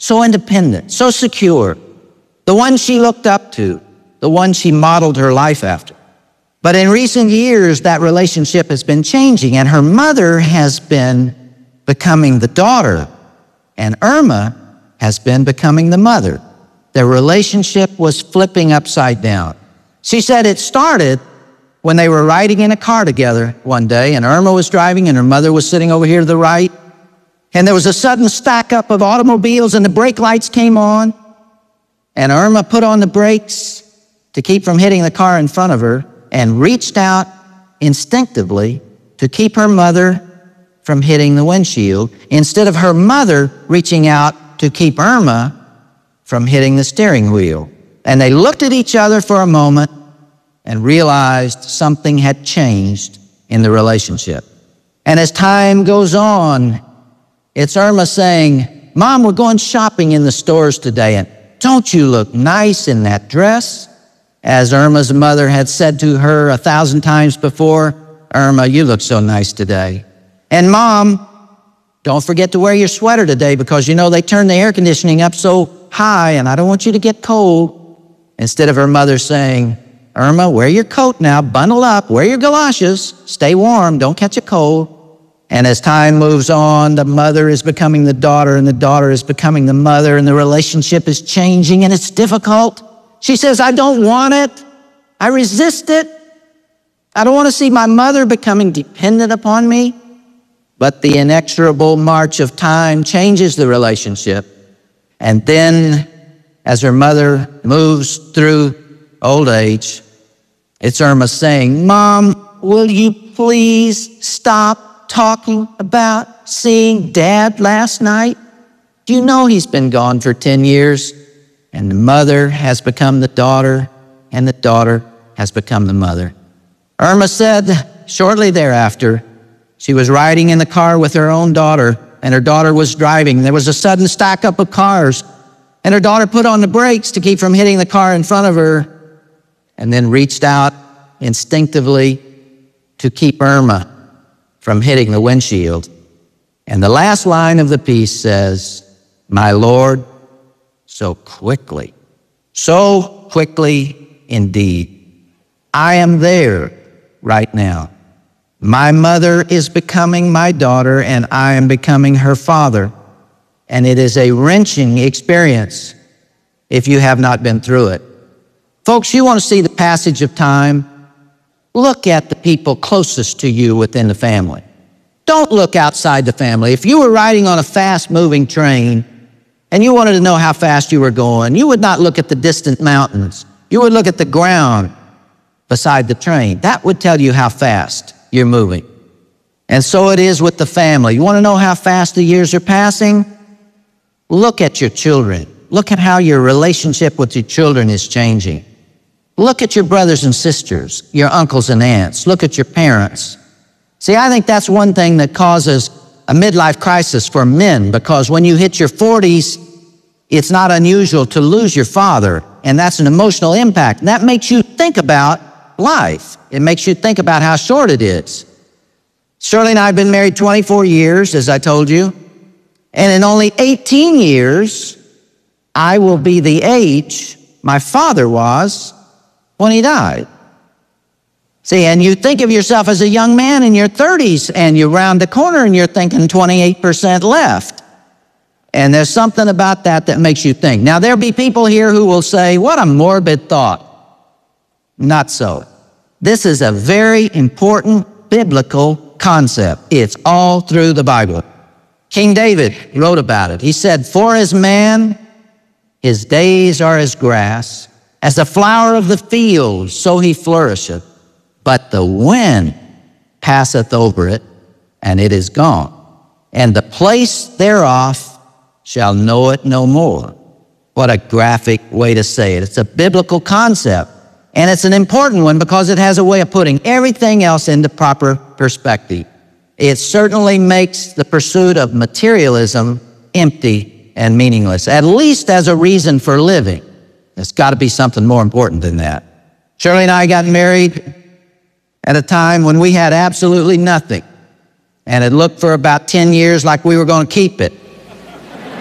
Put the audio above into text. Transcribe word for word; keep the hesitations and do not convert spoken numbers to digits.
so independent, so secure, the one she looked up to, the one she modeled her life after. But in recent years, that relationship has been changing, and her mother has been becoming the daughter, and Irma has been becoming the mother. Their relationship was flipping upside down. She said it started when they were riding in a car together one day, and Irma was driving and her mother was sitting over here to the right, and there was a sudden stack up of automobiles and the brake lights came on, and Irma put on the brakes to keep from hitting the car in front of her and reached out instinctively to keep her mother from hitting the windshield, instead of her mother reaching out to keep Irma from hitting the steering wheel. And they looked at each other for a moment and realized something had changed in the relationship. And as time goes on, it's Irma saying, "Mom, we're going shopping in the stores today, and don't you look nice in that dress?" As Irma's mother had said to her a thousand times before, "Irma, you look so nice today." And "Mom, don't forget to wear your sweater today because you know they turn the air conditioning up so high and I don't want you to get cold." Instead of her mother saying, "Irma, wear your coat now, bundle up, wear your galoshes, stay warm, don't catch a cold." And as time moves on, the mother is becoming the daughter and the daughter is becoming the mother, and the relationship is changing and it's difficult. She says, "I don't want it. I resist it. I don't want to see my mother becoming dependent upon me." But the inexorable march of time changes the relationship. And then, as her mother moves through old age, it's Irma saying, "Mom, will you please stop talking about seeing Dad last night? Do you know he's been gone for ten years? And the mother has become the daughter, and the daughter has become the mother. Irma said shortly thereafter, she was riding in the car with her own daughter, and her daughter was driving. There was a sudden stack up of cars, and her daughter put on the brakes to keep from hitting the car in front of her, and then reached out instinctively to keep Irma from hitting the windshield. And the last line of the piece says, "My Lord, so quickly, so quickly indeed. I am there right now. My mother is becoming my daughter, and I am becoming her father. And it is a wrenching experience if you have not been through it." Folks, you want to see the passage of time? Look at the people closest to you within the family. Don't look outside the family. If you were riding on a fast-moving train and you wanted to know how fast you were going, you would not look at the distant mountains. You would look at the ground beside the train. That would tell you how fast you're moving. And so it is with the family. You want to know how fast the years are passing? Look at your children. Look at how your relationship with your children is changing. Look at your brothers and sisters, your uncles and aunts. Look at your parents. See, I think that's one thing that causes a midlife crisis for men, because when you hit your forties, it's not unusual to lose your father, and that's an emotional impact. And that makes you think about life. It makes you think about how short it is. Shirley and I have been married twenty-four years, as I told you, and in only eighteen years, I will be the age my father was when he died. See, and you think of yourself as a young man in your thirties, and you round the corner and you're thinking twenty-eight percent left. And there's something about that that makes you think. Now, there'll be people here who will say, "What a morbid thought." Not so. This is a very important biblical concept. It's all through the Bible. King David wrote about it. He said, "For as man, his days are as grass, as the flower of the field, so he flourisheth. But the wind passeth over it, and it is gone. And the place thereof shall know it no more." What a graphic way to say it. It's a biblical concept, and it's an important one because it has a way of putting everything else into proper perspective. It certainly makes the pursuit of materialism empty and meaningless, at least as a reason for living. There's got to be something more important than that. Shirley and I got married at a time when we had absolutely nothing, and it looked for about ten years like we were going to keep it.